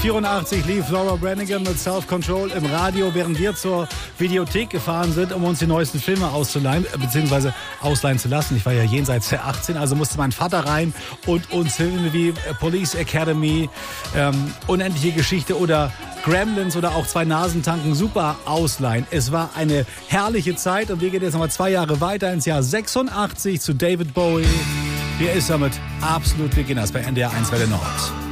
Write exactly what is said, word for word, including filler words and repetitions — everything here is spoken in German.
neunzehnhundertvierundachtzig lief Laura Branigan mit Self-Control im Radio, während wir zur Videothek gefahren sind, um uns die neuesten Filme auszuleihen, beziehungsweise ausleihen zu lassen. Ich war ja jenseits der achtzehn, also musste mein Vater rein und uns Filme wie Police Academy, ähm, Unendliche Geschichte oder Gremlins oder auch Zwei Nasentanken super ausleihen. Es war eine herrliche Zeit und wir gehen jetzt nochmal zwei Jahre weiter ins Jahr sechsundachtzig zu David Bowie. Hier ist er mit Absolut Beginners bei N D R eins Welle Nord.